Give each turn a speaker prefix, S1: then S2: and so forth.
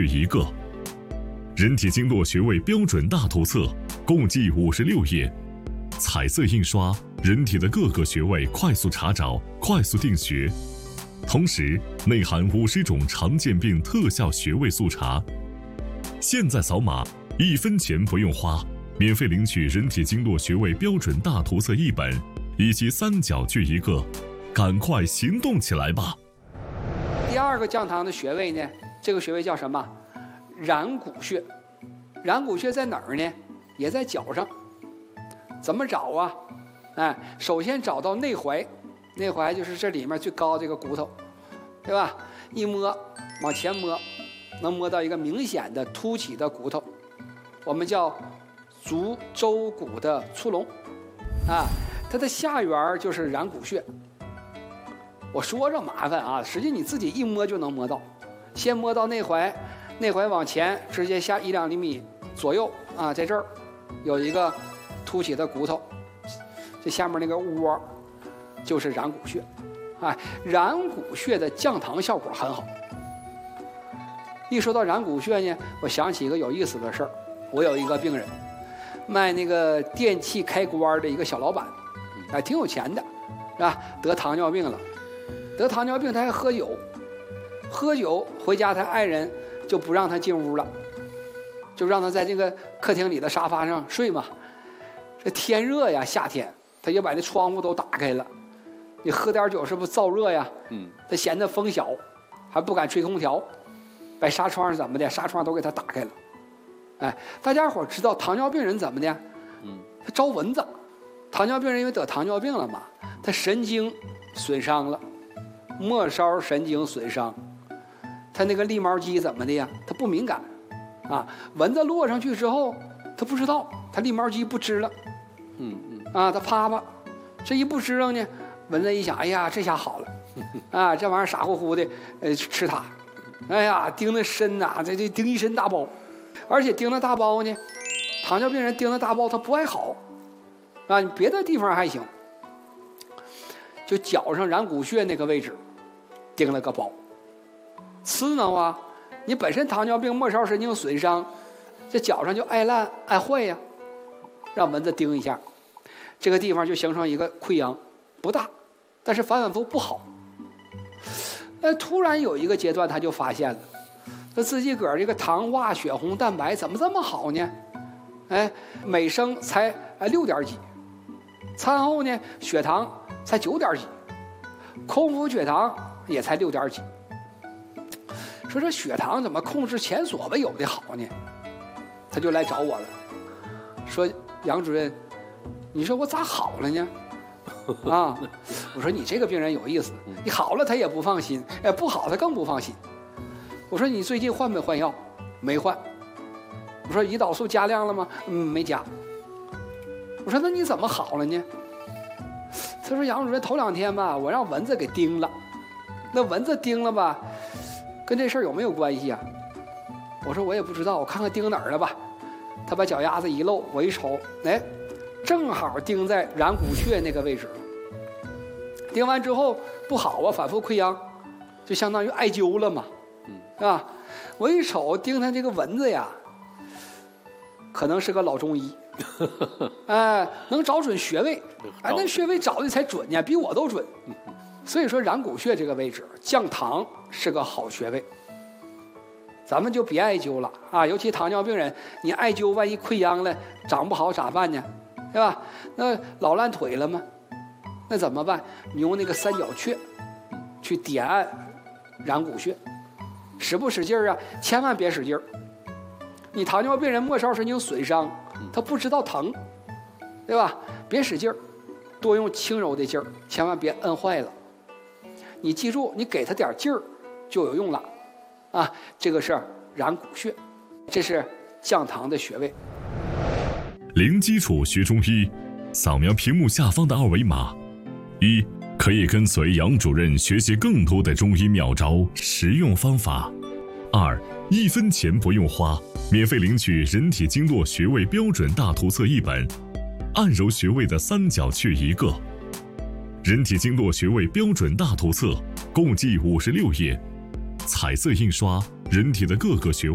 S1: 一个。人体经络穴位标准大图册共计56页，彩色印刷，人体的各个穴位快速查找，快速定穴。同时内含50种常见病特效穴位速查。现在扫码，1分钱不用花，免费领取人体经络穴位标准大图册1本，以及3角锯1个，赶快行动起来吧！
S2: 第二个降糖的穴位呢，这个穴位叫什么？然谷穴。然谷穴在哪儿呢？也在脚上。怎么找啊？首先找到内踝，内踝就是这里面最高这个骨头，对吧？一摸，往前摸，能摸到一个明显的凸起的骨头，我们叫足舟骨的粗隆，它的下缘就是然谷穴。我说着麻烦啊，实际你自己一摸就能摸到。先摸到内踝，内踝往前直接下1-2厘米左右啊，在这儿有一个凸起的骨头，这下面那个窝就是然谷穴。然谷穴的降糖效果很好。一说到然谷穴呢，我想起一个有意思的事儿。我有一个病人，卖那个电器开关的一个小老板，挺有钱的，是吧？得糖尿病了，得糖尿病他还喝酒，喝酒回家他爱人就不让他进屋了，就让他在这个客厅里的沙发上睡嘛。这天热呀，夏天他就把那窗户都打开了。你喝点酒是不是燥热呀？他嫌那风小，还不敢吹空调，把纱窗是怎么的？纱窗都给他打开了。大家伙知道糖尿病人怎么的？他招蚊子。糖尿病人因为得糖尿病了嘛，他神经损伤了，末梢神经损伤，他那个立毛肌怎么的呀？他不敏感蚊子落上去之后，他不知道，他立毛肌不支了，他啪，这一不支棱呢，蚊子一想，哎呀，这下好了，这玩意儿傻乎乎的，吃它，哎呀，叮得深呐，这叮一身大包。而且叮了大包呢，糖尿病人叮了大包他不爱好，你别的地方还行，就脚上然谷穴那个位置叮了个包，刺挠啊！你本身糖尿病末梢神经损伤，这脚上就爱烂爱坏呀，让蚊子叮一下，这个地方就形成一个溃疡，不大，但是反反复不好。突然有一个阶段他就发现了。他自己个儿这个糖化血红蛋白怎么这么好呢？每升才6点几，餐后呢血糖才9点几，空腹血糖也才6点几。说这血糖怎么控制前所未有的好呢？他就来找我了，说杨主任，你说我咋好了呢？我说你这个病人有意思，你好了他也不放心，不好他更不放心。我说你最近换没换药？没换。我说胰岛素加量了吗？没加。我说那你怎么好了呢？他说杨主任头2天吧，我让蚊子给叮了。那蚊子叮了吧，跟这事儿有没有关系啊？我说我也不知道，我看看叮哪儿了吧。他把脚丫子一露，我一瞅，正好叮在然谷穴那个位置。叮完之后不好啊，反复溃疡，就相当于艾灸了嘛。我一瞅盯他这个蚊子呀，可能是个老中医，能找准穴位，那穴位找的才准呢，比我都准。所以说然谷穴这个位置降糖是个好穴位，咱们就别艾灸了尤其糖尿病人，你艾灸万一溃疡了，长不好咋办呢？对吧？那老烂腿了吗？那怎么办？你用那个3角穴去点按然谷穴。使不使劲啊？千万别使劲儿。你糖尿病人末梢神经损伤，他不知道疼，对吧？别使劲儿，多用轻柔的劲儿，千万别摁坏了。你记住，你给他点劲儿就有用了这个是然谷穴，这是降糖的穴位。
S1: 零基础学中医，扫描屏幕下方的2维码，1可以跟随杨主任学习更多的中医妙招、实用方法。2， 1分钱不用花，免费领取人体经络穴位标准大图册1本，按揉穴位的3角穴1个。人体经络穴位标准大图册共计56页，彩色印刷，人体的各个穴位